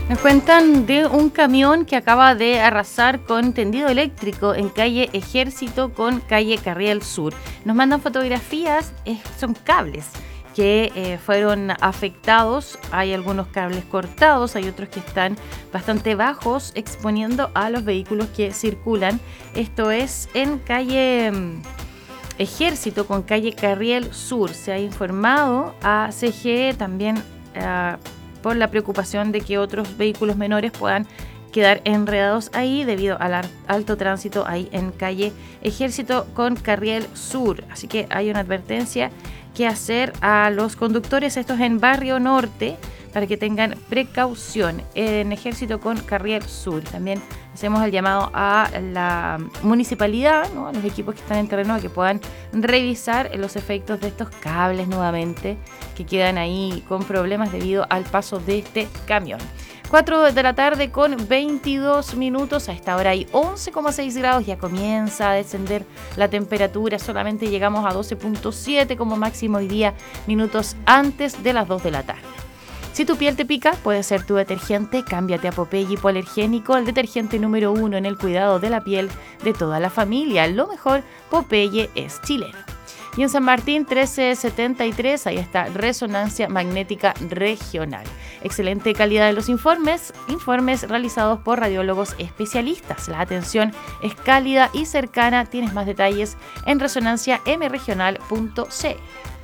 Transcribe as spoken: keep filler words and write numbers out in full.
Nos cuentan de un camión que acaba de arrasar con tendido eléctrico en calle Ejército con calle Carriel Sur. Nos mandan fotografías, eh, son cables que eh, fueron afectados. Hay algunos cables cortados, hay otros que están bastante bajos, exponiendo a los vehículos que circulan. Esto es en calle mm, Ejército con calle Carriel Sur. Se ha informado a C G E también a por la preocupación de que otros vehículos menores puedan quedar enredados ahí debido al alto tránsito ahí en calle Ejército con Carriel Sur. Así que hay una advertencia que hacer a los conductores, esto es en Barrio Norte, para que tengan precaución en Ejército con Carriel Sur. También hacemos el llamado a la municipalidad, ¿no?, a los equipos que están en terreno, a que puedan revisar los efectos de estos cables nuevamente que quedan ahí con problemas debido al paso de este camión. cuatro de la tarde con veintidós minutos, a esta hora hay once coma seis grados, ya comienza a descender la temperatura, solamente llegamos a doce punto siete como máximo hoy día, minutos antes de las dos de la tarde. Si tu piel te pica, puede ser tu detergente. Cámbiate a Popeye Hipoalergénico, el detergente número uno en el cuidado de la piel de toda la familia. Lo mejor, Popeye es chileno. Y en San Martín trece setenta y tres, ahí está Resonancia Magnética Regional. Excelente calidad de los informes, informes realizados por radiólogos especialistas. La atención es cálida y cercana. Tienes más detalles en resonancia m regional punto c l.